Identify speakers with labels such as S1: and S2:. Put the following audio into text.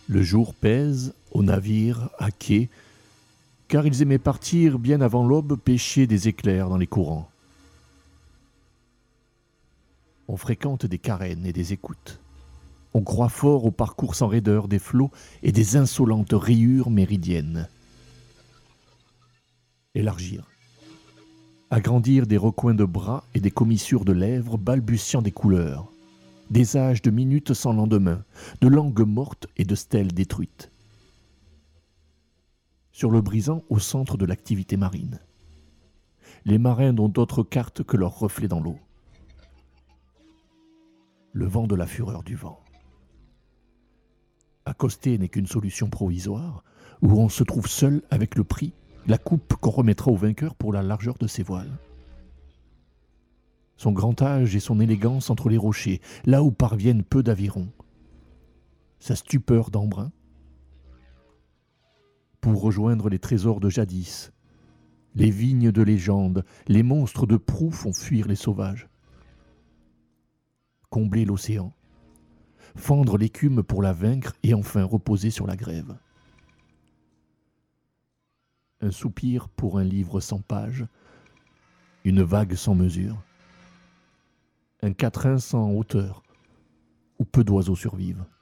S1: Le jour pèse, au navire, à quai, car ils aimaient partir bien avant l'aube pêcher des éclairs dans les courants. On fréquente des carènes et des écoutes. On croit fort au parcours sans raideur des flots et des insolentes rayures méridiennes. Élargir. Agrandir des recoins de bras et des commissures de lèvres balbutiant des couleurs. Des âges de minutes sans lendemain, de langues mortes et de stèles détruites. Sur le brisant au centre de l'activité marine. Les marins n'ont d'autre carte que leur reflet dans l'eau. Le vent de la fureur du vent. Accoster n'est qu'une solution provisoire, où on se trouve seul avec le prix, la coupe qu'on remettra au vainqueur pour la largeur de ses voiles. Son grand âge et son élégance entre les rochers, là où parviennent peu d'avirons. Sa stupeur d'embrun, pour rejoindre les trésors de jadis. Les vignes de légende, les monstres de proue font fuir les sauvages. Combler l'océan, fendre l'écume pour la vaincre et enfin reposer sur la grève. Un soupir pour un livre sans pages, une vague sans mesure, un quatrain sans hauteur, où peu d'oiseaux survivent.